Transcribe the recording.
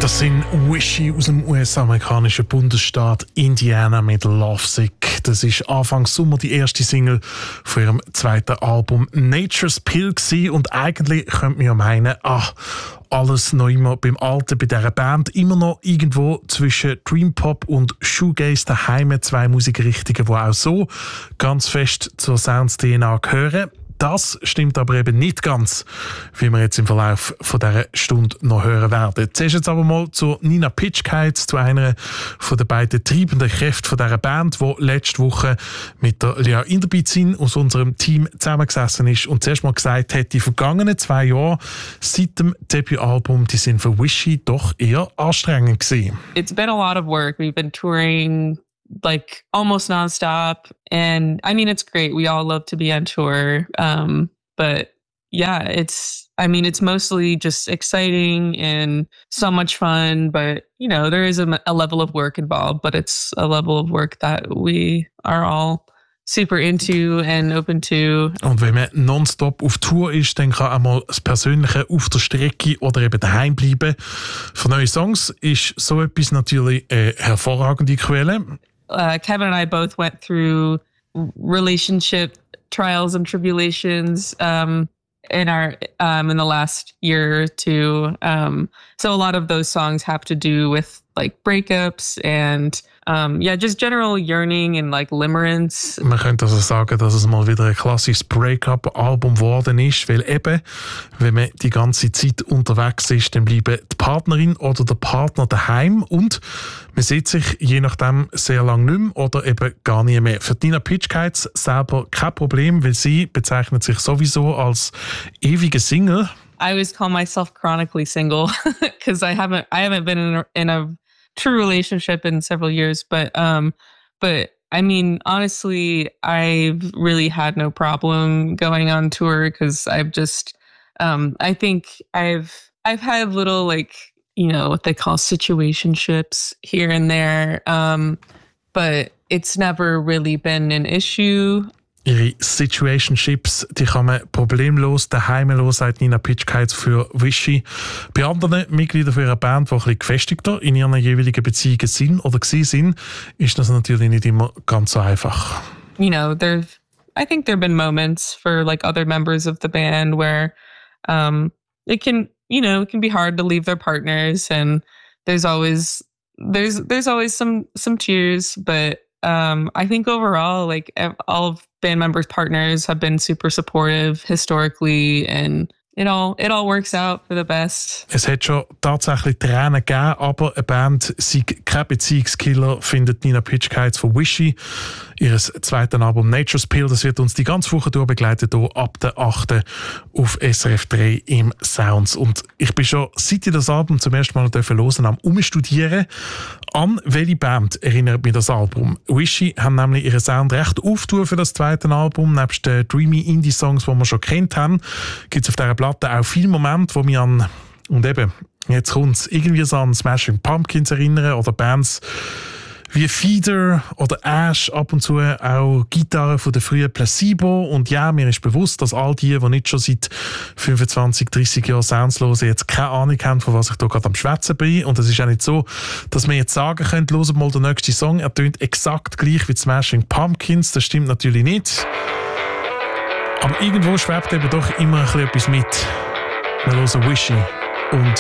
Das sind Wishy aus dem US-amerikanischen Bundesstaat Indiana mit Lovesick. Das ist Anfang Sommer die erste Single von ihrem zweiten Album Nature's Pill gewesen. Und eigentlich könnte man ja meinen, alles noch immer beim Alten, bei dieser Band, immer noch irgendwo zwischen Dream Pop und Shoegaze daheim, zwei Musikrichtungen, die auch so ganz fest zur Sounds-DNA gehören. Das stimmt aber eben nicht ganz, wie wir jetzt im Verlauf von dieser Stunde noch hören werden. Zuerst jetzt aber mal zu Nina Pitchkite, zu einer von den beiden treibenden Kräften von dieser Band, die letzte Woche mit der Lea Inderbitzin aus unserem Team zusammengesessen ist und zuerst mal gesagt hat, die vergangenen 2 Jahre seit dem Debütalbum, die sind für Wishy doch eher anstrengend gewesen. It's been a lot of work. We've been touring like almost nonstop. And I mean, it's great. We all love to be on tour. But yeah, it's mostly just exciting and so much fun. But, you know, there is a level of work involved, but it's a level of work that we are all super into and open to. Und wenn man nonstop auf Tour ist, dann kann auch mal das Persönliche auf der Strecke oder eben daheim bleiben. Für neue Songs ist so etwas natürlich eine hervorragende Quelle. Kevin and I both went through relationship trials and tribulations in the last year or two. So a lot of those songs have to do with like breakups and just general yearning and like limerence. Man könnte also sagen, dass es mal wieder ein klassisches Breakup-Album geworden ist, weil eben, wenn man die ganze Zeit unterwegs ist, dann bleiben die Partnerin oder der Partner daheim und man sieht sich je nachdem sehr lange nicht mehr oder eben gar nie mehr. Für Nina Pitchkite selber kein Problem, weil sie bezeichnet sich sowieso als ewige Single. I always call myself chronically single because I haven't been in a true relationship in several years, but I mean, honestly, I've really had no problem going on tour because I've just I think I've had little, like, you know, what they call situationships here and there, but it's never really been an issue. Ihre Situationships, die kann man problemlos daheim lassen, sagt Nina Pitchkite für Wishy. Bei anderen Mitgliedern ihrer Band, die ein bisschen gefestigter in ihren jeweiligen Beziehungen sind oder gewesen sind, ist das natürlich nicht immer ganz so einfach. You know, I think there have been moments for like other members of the band where it can be hard to leave their partners, and there's always some tears, but I think overall, like, all of band members' partners have been super supportive historically, and it all works out for the best. Es hat schon tatsächlich Tränen gegeben, aber eine Band sei kein Beziehungskiller, findet Nina Pitchkite von Wishy. Ihres zweiten Album Nature's Pill, das wird uns die ganze Woche begleiten, hier ab der 8. auf SRF 3 im Sounds. Und ich bin schon, seit ich das Album zum ersten Mal hören am Umstudieren. An welche Band erinnert mich das Album? Wishy haben nämlich ihren Sound recht aufgetan für das zweite Album. Nebst den dreamy Indie-Songs, die wir schon kennt haben, gibt es auf dieser Platte auch viele Momente, die mich an, und eben, jetzt kommt es, irgendwie so an Smashing Pumpkins erinnern oder Bands wie Feeder oder Ash, ab und zu auch Gitarren von der frühen Placebo. Und ja, mir ist bewusst, dass all die nicht schon seit 25, 30 Jahren Sounds hören, jetzt keine Ahnung haben, von was ich da gerade am Schwätzen bin. Und es ist auch nicht so, dass man jetzt sagen könnte, hört mal den nächsten Song, er tönt exakt gleich wie Smashing Pumpkins. Das stimmt natürlich nicht. Aber irgendwo schwebt eben doch immer ein bisschen etwas mit. Wir hören Wishy und